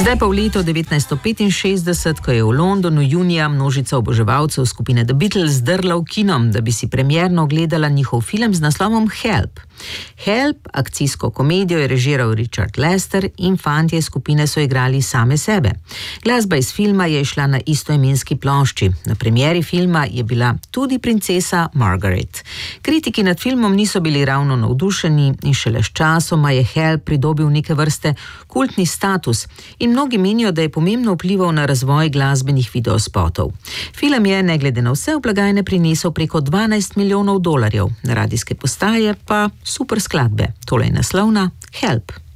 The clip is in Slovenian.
Zdaj pa v letu 1965, ko je v Londonu junija množica oboževalcev skupine The Beatles zdrla v kino, da bi si premierno ogledala njihov film z naslovom Help. Help, akcijsko komedijo, je režiral Richard Lester in fantje skupine so igrali same sebe. Glasba iz filma je išla na istoimenski plošči. Na premieri filma je bila tudi princesa Margaret. Kritiki nad filmom niso bili ravno navdušeni in šele s časoma je Help pridobil neke vrste kultni status in mnogi menijo, da je pomembno vplival na razvoj glasbenih videospotov. Film je, ne glede na vse, v blagajne prinesel preko $12 milijonov, na radijske postaje pa super skladbe. Tole je naslovna Help.